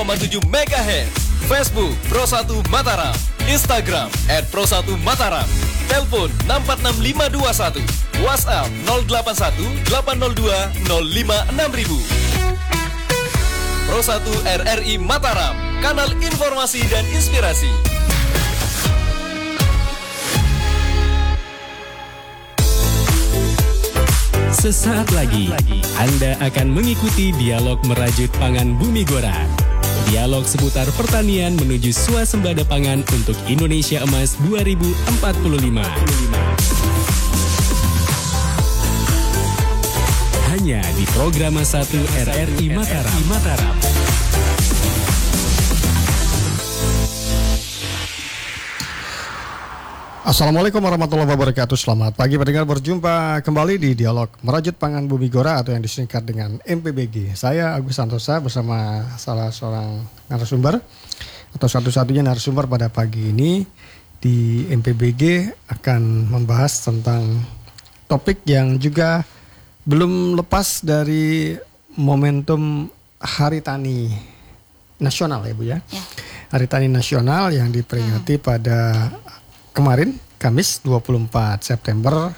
MHz. Facebook Pro1 Mataram. Instagram @Pro1Mataram. Telepon 646521. WhatsApp 081 802 056.000. Pro1 RRI Mataram, kanal informasi dan inspirasi. Sesaat lagi, Anda akan mengikuti dialog merajut pangan Bumi Gora. Dialog seputar pertanian menuju swasembada pangan untuk Indonesia Emas 2045. Hanya di Programa 1 RRI Mataram. Assalamualaikum warahmatullahi wabarakatuh. Selamat pagi pendengar, berjumpa kembali di Dialog Merajut Pangan Bumi Gora atau yang disingkat dengan MPBG. Saya Agus Santosa bersama salah seorang narasumber atau satu-satunya narasumber pada pagi ini di MPBG akan membahas tentang topik yang juga belum lepas dari momentum Hari Tani Nasional ya Bu ya. Hari Tani Nasional yang diperingati pada kemarin, Kamis 24 September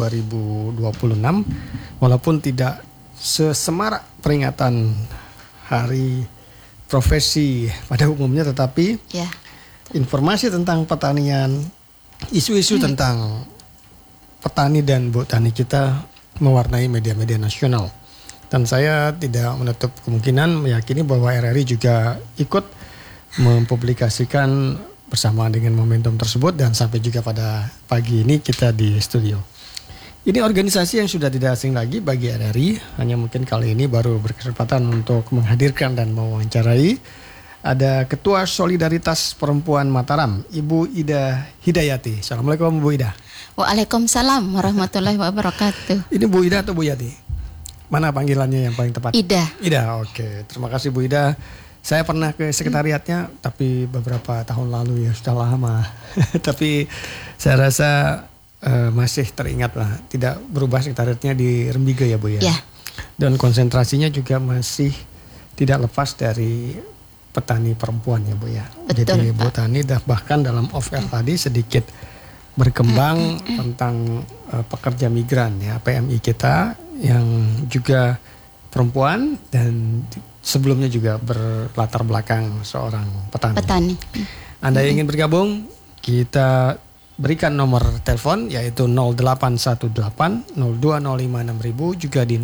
2026, walaupun tidak sesemarak peringatan Hari Profesi pada umumnya, tetapi informasi tentang pertanian, isu-isu tentang petani dan botani kita mewarnai media-media nasional. Dan saya tidak menutup kemungkinan meyakini bahwa RRI juga ikut mempublikasikan bersama dengan momentum tersebut, dan sampai juga pada pagi ini kita di studio. Ini organisasi yang sudah tidak asing lagi bagi RRI, hanya mungkin kali ini baru berkesempatan untuk menghadirkan dan mewawancarai. Ada Ketua Solidaritas Perempuan Mataram, Ibu Ida Hidayati. Assalamualaikum Bu Ida. Waalaikumsalam warahmatullahi wabarakatuh. Ini Bu Ida atau Bu Yati? Mana panggilannya yang paling tepat? Ida. Ida, oke. Terima kasih Bu Ida. Saya pernah ke sekretariatnya, tapi beberapa tahun lalu ya, sudah lama. Tapi saya rasa masih teringat lah. Tidak berubah sekretariatnya di Rembiga ya Bu ya. Ya. Dan konsentrasinya juga masih tidak lepas dari petani perempuan ya Bu ya. Betul, jadi Pak. botani bahkan dalam off-air tadi sedikit berkembang tentang pekerja migran ya, PMI kita yang juga perempuan dan sebelumnya juga berlatar belakang seorang petani. Anda yang ingin bergabung, kita berikan nomor telepon yaitu 0818 02056000, juga di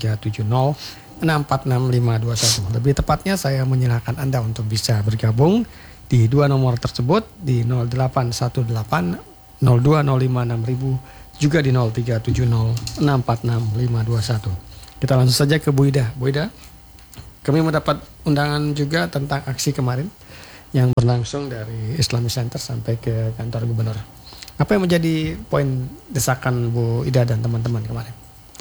0370 646 521. Lebih tepatnya saya menyilahkan Anda untuk bisa bergabung di dua nomor tersebut, di 0818 02056000, juga di 0370 646 521. Kita langsung saja ke Bu Ida. Bu Ida, kami mendapat undangan juga tentang aksi kemarin yang berlangsung dari Islamic Center sampai ke kantor gubernur. Apa yang menjadi poin desakan Bu Ida dan teman-teman kemarin?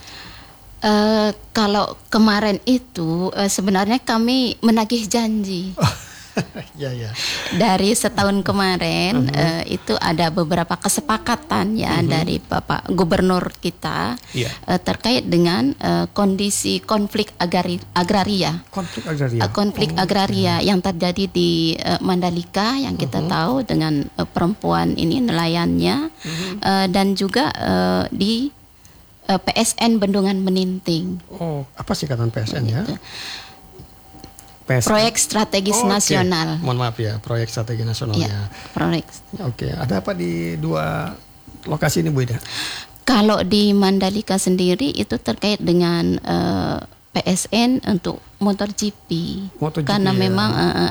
Kalau kemarin itu sebenarnya kami menagih janji. Ya. Dari setahun kemarin itu ada beberapa kesepakatan ya dari Bapak Gubernur kita terkait dengan kondisi konflik agraria. Konflik agraria yang terjadi di Mandalika yang kita tahu dengan perempuan ini nelayannya, dan juga di PSN Bendungan Meninting. Oh, apa singkatan PSN ya? Proyek Strategis Nasional. Mohon maaf ya, Proyek Strategi Nasional ya. Proyek. Oke, ada apa di dua lokasi ini Bu Ida? Kalau di Mandalika sendiri itu terkait dengan PSN untuk MotoGP. Karena memang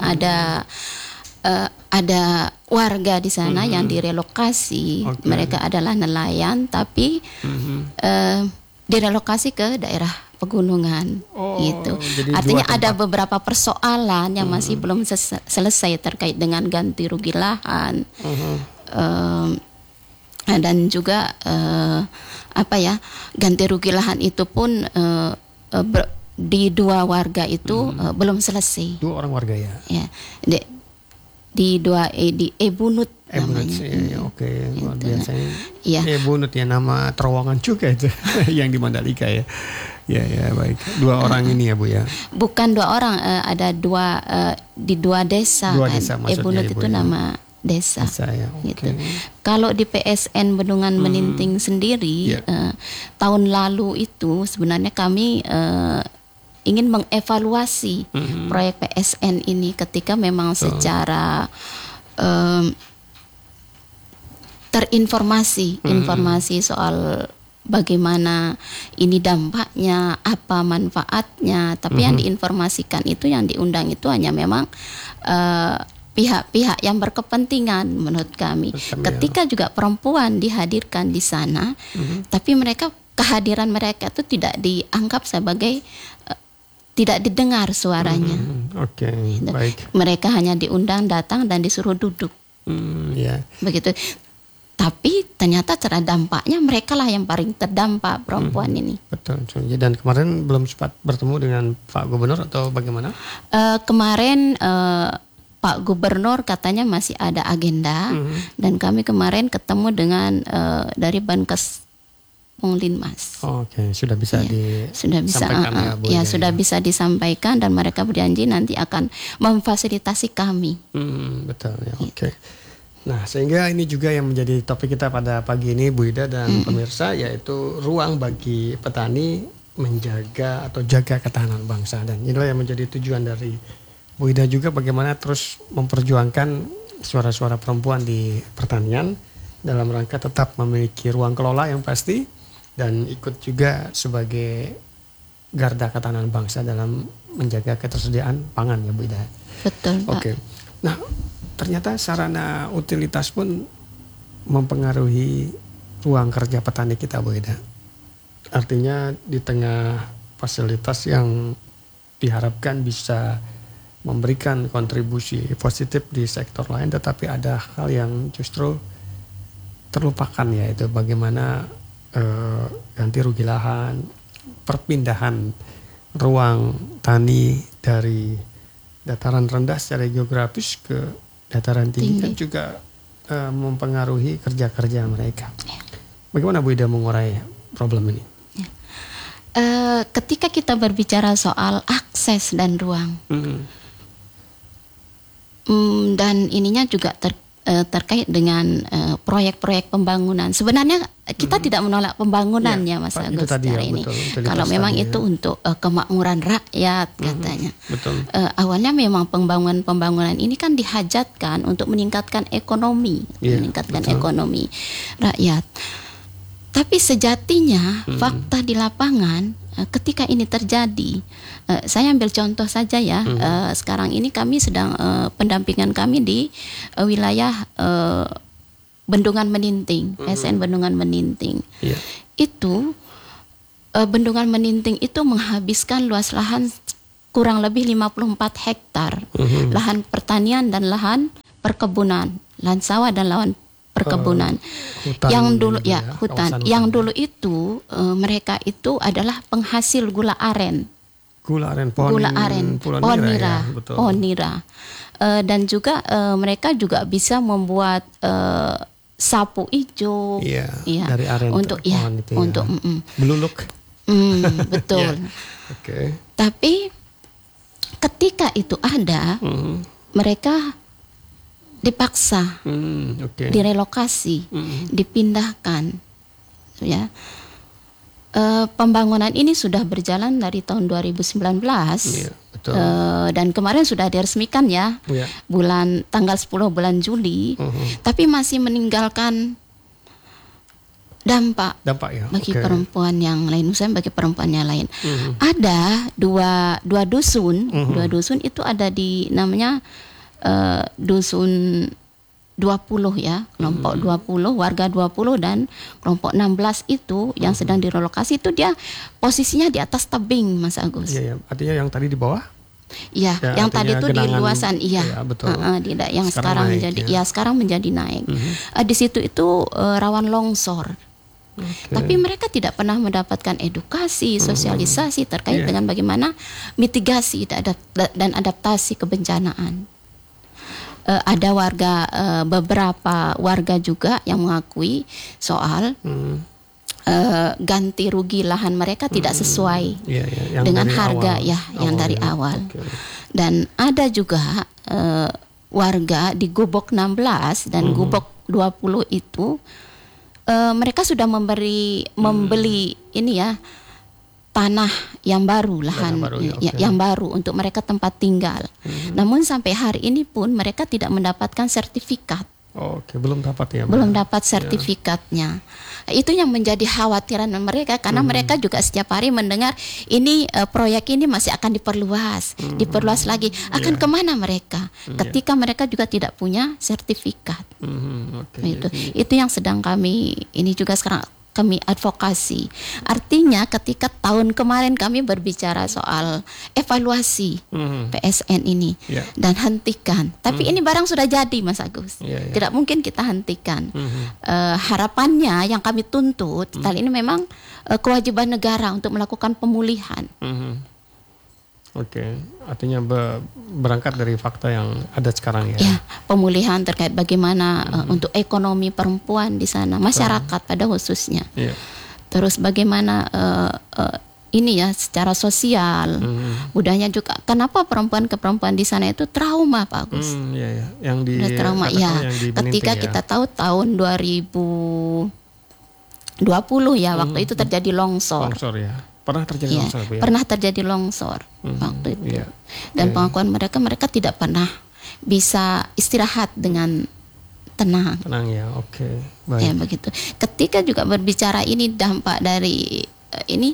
ada warga di sana yang direlokasi. Mereka adalah nelayan tapi direlokasi ke daerah pegunungan gitu. Artinya ada beberapa persoalan yang masih belum selesai terkait dengan ganti rugi lahan, dan juga ganti rugi lahan itu pun di dua warga itu belum selesai. Dua orang warga ya. di di Ebunut namanya. Ya, oke, luar Itu, biasa. Iya. Bunut ya, nama terowongan juga itu yang di Mandalika ya. Ya baik. 2 orang ini ya Bu ya. Bukan 2 orang, ada 2 di 2 desa. 2 kan. desa maksudnya, Ebunut Ibu, itu ya. nama desa. Ya, Gitu. oke. Kalau di PSN Bendungan Meninting sendiri, Iya. tahun lalu itu sebenarnya kami ingin mengevaluasi proyek PSN ini ketika memang secara terinformasi informasi soal bagaimana ini dampaknya, apa manfaatnya, tapi yang diinformasikan itu, yang diundang itu hanya memang pihak-pihak yang berkepentingan menurut kami. Ketika juga perempuan dihadirkan di sana, tapi kehadiran mereka itu tidak dianggap sebagai tidak didengar suaranya. Oke, baik. Mereka hanya diundang datang dan disuruh duduk. Ya. Begitu. Tapi ternyata secara dampaknya mereka lah yang paling terdampak, perempuan ini. Betul. Dan kemarin belum sempat bertemu dengan Pak Gubernur atau bagaimana? Kemarin Pak Gubernur katanya masih ada agenda, dan kami kemarin ketemu dengan dari Bankes Ponglinmas. Oke, sudah bisa disampaikan ya Bu. Ya, sudah bisa disampaikan, dan mereka berjanji nanti akan memfasilitasi kami. Betul ya. Oke. Nah, sehingga ini juga yang menjadi topik kita pada pagi ini Bu Ida dan pemirsa, yaitu ruang bagi petani menjaga atau jaga ketahanan bangsa. Dan inilah yang menjadi tujuan dari Bu Ida juga, bagaimana terus memperjuangkan suara-suara perempuan di pertanian dalam rangka tetap memiliki ruang kelola yang pasti dan ikut juga sebagai garda ketahanan bangsa dalam menjaga ketersediaan pangan ya Bu Ida. Betul, Pak. Oke. Nah, ternyata sarana utilitas pun mempengaruhi ruang kerja petani kita Bu Ida. Artinya di tengah fasilitas yang diharapkan bisa memberikan kontribusi positif di sektor lain, tetapi ada hal yang justru terlupakan, yaitu bagaimana ganti rugi lahan, perpindahan ruang tani dari dataran rendah secara geografis ke dataran tinggi kan juga mempengaruhi kerja-kerja mereka. Bagaimana Bu Ida mengurai problem ini? Ketika kita berbicara soal akses dan ruang, dan ininya juga terkait dengan proyek-proyek pembangunan. Sebenarnya kita tidak menolak pembangunan ya Mas Agus secara ini. Betul, kalau memang itu untuk kemakmuran rakyat katanya. Betul. Awalnya memang pembangunan ini kan dihajatkan untuk meningkatkan ekonomi, ekonomi rakyat. Tapi sejatinya fakta di lapangan ketika ini terjadi, saya ambil contoh saja ya. Sekarang ini kami sedang pendampingan kami di wilayah Bendungan Meninting, SN Bendungan Meninting. Itu Bendungan Meninting itu menghabiskan luas lahan kurang lebih 54 hektar, lahan pertanian dan lahan perkebunan, lahan sawah dan lahan perkebunan. Yang dulu hutan. Yang dulu itu mereka itu adalah penghasil gula aren. Pohon nira. Dan juga mereka juga bisa membuat sapu hijau. Dari aren untuk beluluk. Betul. Tapi ketika itu ada, mereka dipaksa, direlokasi, dipindahkan, ya. Pembangunan ini sudah berjalan dari tahun 2019, dan kemarin sudah diresmikan ya, tanggal 10 bulan Juli, tapi masih meninggalkan dampak bagi perempuan yang lain, misalnya bagi perempuan yang lain. Ada dua dusun, itu ada di namanya dusun 20 ya, kelompok 20, warga 20 dan kelompok 16 itu yang sedang direlokasi, itu dia posisinya di atas tebing Mas Agus. Artinya yang tadi di bawah? Iya, yang tadi itu di luasan, betul. Yang sekarang menjadi naik. Di situ itu rawan longsor. Tapi mereka tidak pernah mendapatkan edukasi, sosialisasi terkait dengan bagaimana mitigasi dan adaptasi kebencanaan. ada beberapa warga juga yang mengakui soal ganti rugi lahan mereka tidak sesuai dengan harga yang dari awal. Okay. Dan ada juga warga di Gubok 16 dan Gubok 20 itu mereka sudah membeli ini ya, tanah yang baru, lahan yang baru untuk mereka tempat tinggal. Namun sampai hari ini pun mereka tidak mendapatkan sertifikat. Oke, belum dapat ya. Belum dapat sertifikatnya. Itu yang menjadi khawatiran mereka karena mereka juga setiap hari mendengar ini proyek ini masih akan diperluas lagi. Akan kemana mereka? Ketika mereka juga tidak punya sertifikat. Itu yang sedang kami ini juga sekarang kami advokasi. Artinya ketika tahun kemarin kami berbicara soal evaluasi PSN ini dan hentikan. Tapi ini barang sudah jadi, Mas Agus. Tidak mungkin kita hentikan. Harapannya yang kami tuntut kali ini memang kewajiban negara untuk melakukan pemulihan. Oke, artinya berangkat dari fakta yang ada sekarang ya. Ya, pemulihan terkait bagaimana untuk ekonomi perempuan di sana, masyarakat pada khususnya. Terus bagaimana ini ya secara sosial, budayanya juga. Kenapa perempuan ke perempuan di sana itu trauma, Pak Agus? Yang di trauma yang di ketika kita tahu tahun 2020 ya, waktu itu terjadi longsor. Pernah terjadi longsor, Bu, ya? Pernah terjadi longsor waktu itu. Dan pengakuan mereka tidak pernah bisa istirahat dengan tenang. Tenang ya, oke. Baik. Ya begitu. Ketika juga berbicara ini dampak dari ini,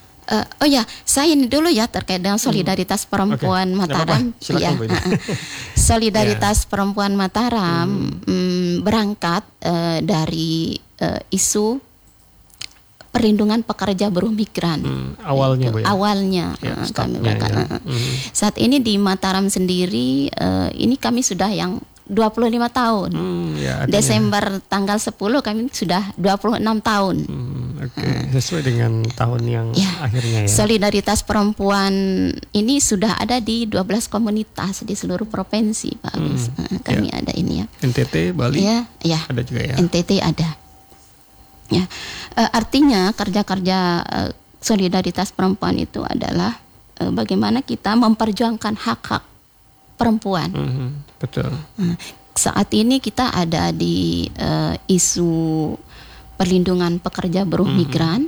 saya ini dulu ya terkait dengan solidaritas perempuan Mataram. Silakan, Solidaritas perempuan Mataram berangkat dari isu perlindungan pekerja buruh migran. Awalnya, Bu, ya? Awalnya kami saat ini di Mataram sendiri ini kami sudah yang 25 tahun. Desember tanggal 10 kami sudah 26 tahun. Sesuai dengan tahun yang akhirnya ya. Solidaritas perempuan ini sudah ada di 12 komunitas di seluruh provinsi, Pak Agus. Kami ada ini ya. NTT, Bali. Ada juga ya. NTT ada. Ya, artinya kerja-kerja solidaritas perempuan itu adalah bagaimana kita memperjuangkan hak-hak perempuan. Betul. Saat ini kita ada di isu perlindungan pekerja buruh migran,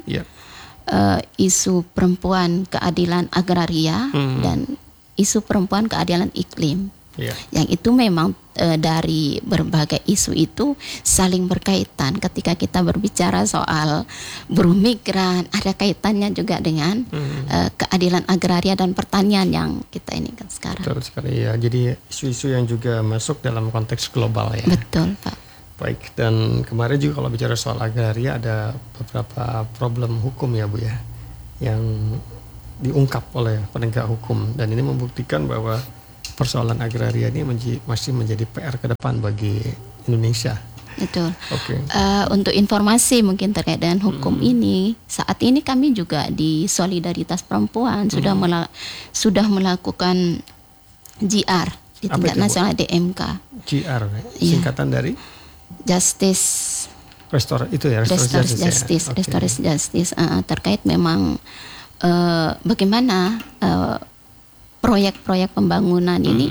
isu perempuan keadilan agraria dan isu perempuan keadilan iklim. Yang itu memang dari berbagai isu itu saling berkaitan. Ketika kita berbicara soal buruh migran, ada kaitannya juga dengan keadilan agraria dan pertanian yang kita ini kan sekarang. Betul sekali ya. Jadi isu-isu yang juga masuk dalam konteks global ya. Betul, Pak. Baik, dan kemarin juga kalau bicara soal agraria ada beberapa problem hukum ya, Bu ya, yang diungkap oleh penegak hukum, dan ini membuktikan bahwa persoalan agraria ini masih menjadi PR ke depan bagi Indonesia. Betul. Untuk informasi mungkin terkait dengan hukum ini, saat ini kami juga di Solidaritas Perempuan sudah melakukan GR di tingkat nasional DMK. GR, singkatan dari Justice. Restoratif Justice terkait memang bagaimana proyek-proyek pembangunan ini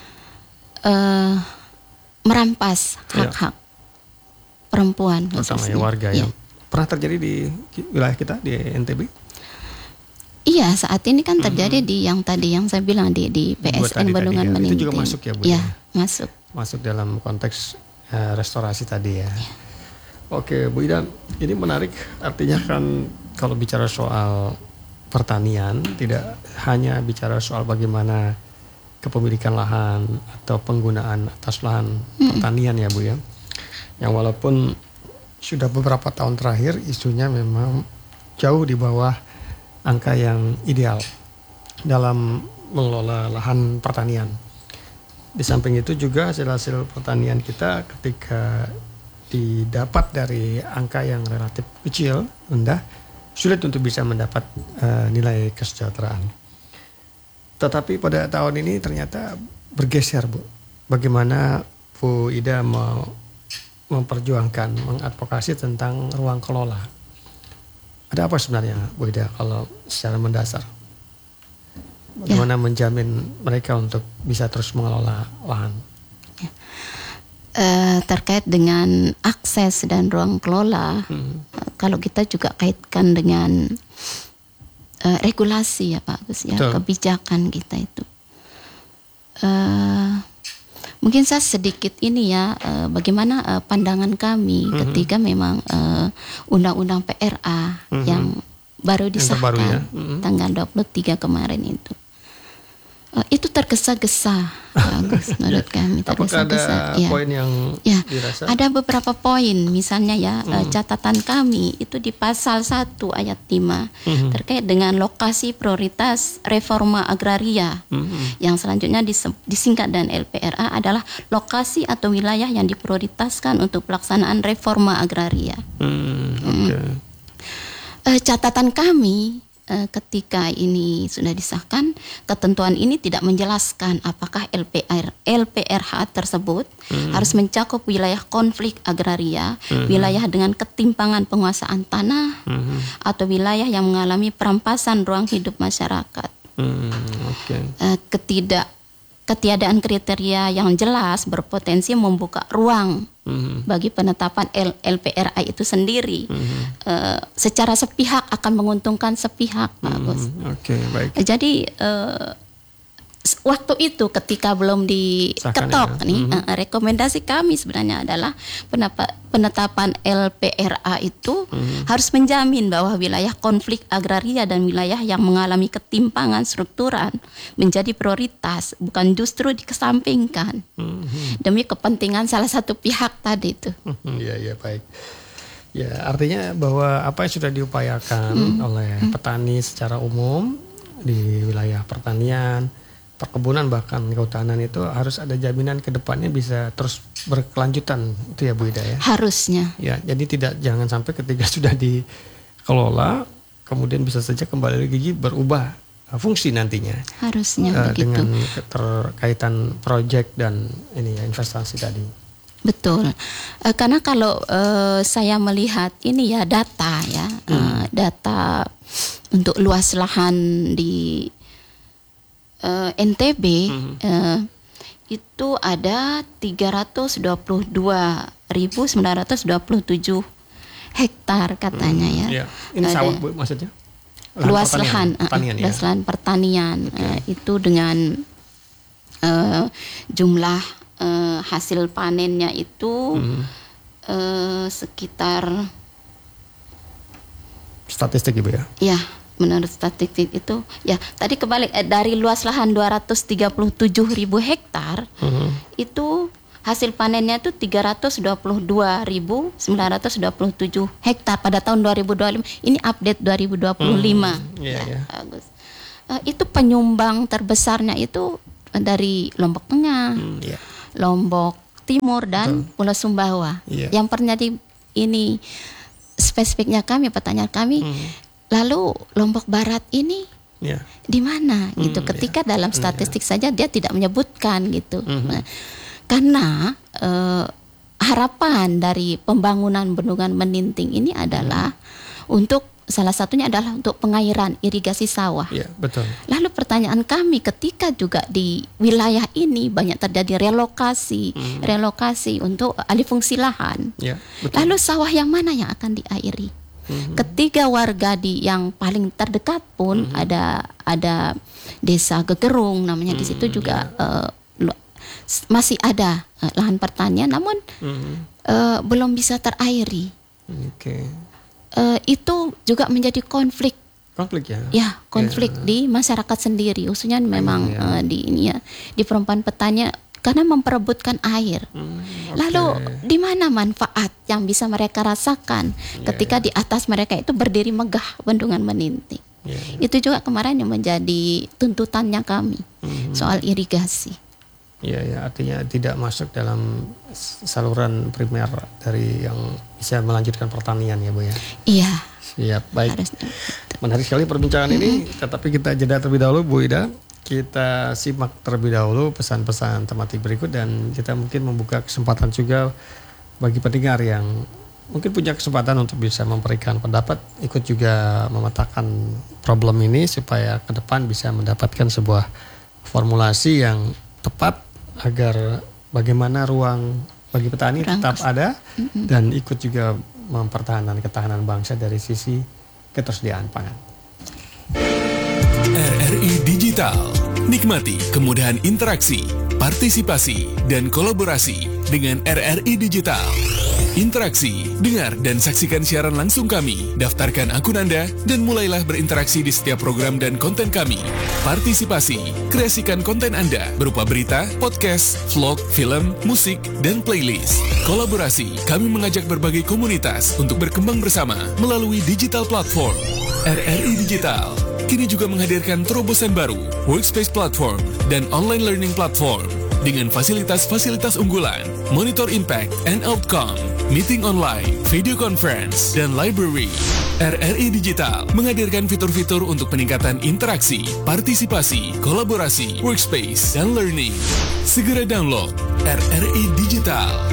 merampas hak-hak perempuan, terutama warga yang pernah terjadi di wilayah kita di NTB. Iya, saat ini kan terjadi di yang tadi yang saya bilang di PSN Bendungan Meninting. Itu juga masuk ya, Bu? Ya, masuk dalam konteks restorasi tadi ya. Oke, Bu Ida, ini menarik. Artinya kan kalau bicara soal pertanian tidak hanya bicara soal bagaimana kepemilikan lahan atau penggunaan atas lahan pertanian ya, Bu ya. Yang walaupun sudah beberapa tahun terakhir isunya memang jauh di bawah angka yang ideal dalam mengelola lahan pertanian. Di samping itu juga hasil-hasil pertanian kita ketika didapat dari angka yang relatif kecil, rendah, sulit untuk bisa mendapat nilai kesejahteraan. Tetapi pada tahun ini ternyata bergeser, Bu. bagaimana Bu Ida mau memperjuangkan, mengadvokasi tentang ruang kelola. Ada apa sebenarnya Bu Ida kalau secara mendasar? Bagaimana menjamin mereka untuk bisa terus mengelola lahan? Terkait dengan akses dan ruang kelola, kalau kita juga kaitkan dengan regulasi ya Pak Agus ya, kebijakan kita itu. Mungkin saya sedikit ini ya, bagaimana pandangan kami ketika memang undang-undang PRA yang baru disahkan tanggal 23 kemarin itu tergesa-gesa, Agus, menurut kami tergesa-gesa. Apakah ada poin yang dirasa? Ada beberapa poin, misalnya ya catatan kami itu di pasal 1 ayat 5 terkait dengan lokasi prioritas reforma agraria. Yang selanjutnya disingkat dan LPRA adalah lokasi atau wilayah yang diprioritaskan untuk pelaksanaan reforma agraria. Catatan kami ketika ini sudah disahkan, ketentuan ini tidak menjelaskan apakah LPRH tersebut harus mencakup wilayah konflik agraria, wilayah dengan ketimpangan penguasaan tanah, atau wilayah yang mengalami perampasan ruang hidup masyarakat. Ketiadaan kriteria yang jelas berpotensi membuka ruang bagi penetapan LPRA itu sendiri. Secara sepihak akan menguntungkan sepihak, Pak Agus. Baik. Jadi waktu itu ketika belum diketok rekomendasi kami sebenarnya adalah penetapan LPRA itu harus menjamin bahwa wilayah konflik agraria dan wilayah yang mengalami ketimpangan struktural menjadi prioritas, bukan justru dikesampingkan demi kepentingan salah satu pihak tadi itu. Iya, baik. Ya, artinya bahwa apa yang sudah diupayakan oleh petani secara umum di wilayah pertanian, perkebunan bahkan kehutanan itu harus ada jaminan ke depannya bisa terus berkelanjutan, itu ya Bu Ida ya? Harusnya. Ya, jadi jangan sampai ketika sudah dikelola kemudian bisa saja kembali lagi berubah fungsi nantinya. Harusnya begitu. Dengan keterkaitan proyek dan investasi tadi. Betul. Karena kalau saya melihat ini ya data ya, data untuk luas lahan di NTB itu ada 322.927 hektar katanya ya. Ini sawah Bu maksudnya? Luas lahan pertanian itu dengan jumlah hasil panennya itu sekitar statistik Ibu ya? Ya. Menurut statistik itu, ya tadi kebalik dari luas lahan 237.000 hektar, itu hasil panennya itu 322.927 hektar pada tahun 2025. Ini update 2025. Bagus. Itu penyumbang terbesarnya itu dari Lombok Tengah, Lombok Timur dan Pulau Sumbawa. Yang pernah ini spesifiknya kami, pertanyaan kami. Lalu Lombok Barat ini di mana gitu? Ketika dalam statistik saja dia tidak menyebutkan gitu. Nah, karena harapan dari pembangunan bendungan Meninting ini adalah untuk salah satunya adalah untuk pengairan irigasi sawah. Betul. Lalu pertanyaan kami ketika juga di wilayah ini banyak terjadi relokasi untuk alih fungsi lahan. Lalu sawah yang mana yang akan diairi? Ketiga warga yang paling terdekat pun ada desa Gegerung namanya, di situ juga masih ada lahan pertanian namun belum bisa terairi. Itu juga menjadi konflik di masyarakat sendiri, khususnya memang di perempuan petani karena memperebutkan air. Lalu di mana manfaat yang bisa mereka rasakan ketika di atas mereka itu berdiri megah bendungan Meninting? Itu juga kemarin yang menjadi tuntutannya kami soal irigasi. Artinya tidak masuk dalam saluran primer dari yang bisa melanjutkan pertanian ya Bu ya. Iya. Siap, baik. Menarik sekali perbincangan ini, tetapi kita jeda terlebih dahulu Bu Ida. kita simak terlebih dahulu pesan-pesan tematik berikut dan kita mungkin membuka kesempatan juga bagi pendengar yang mungkin punya kesempatan untuk bisa memberikan pendapat, ikut juga memetakan problem ini supaya ke depan bisa mendapatkan sebuah formulasi yang tepat agar bagaimana ruang bagi petani tetap ada dan ikut juga mempertahankan ketahanan bangsa dari sisi ketersediaan pangan. RRI Digital. Nikmati kemudahan interaksi, partisipasi, dan kolaborasi dengan RRI Digital. Interaksi, dengar dan saksikan siaran langsung kami, daftarkan akun Anda, dan mulailah berinteraksi di setiap program dan konten kami. Partisipasi, kreasikan konten Anda berupa berita, podcast, vlog, film, musik, dan playlist. Kolaborasi, kami mengajak berbagai komunitas untuk berkembang bersama melalui digital platform. RRI Digital kini juga menghadirkan terobosan baru, workspace platform, dan online learning platform dengan fasilitas-fasilitas unggulan, monitor impact and outcome, meeting online, video conference, dan library. RRI Digital menghadirkan fitur-fitur untuk peningkatan interaksi, partisipasi, kolaborasi, workspace, dan learning. Segera download RRI Digital.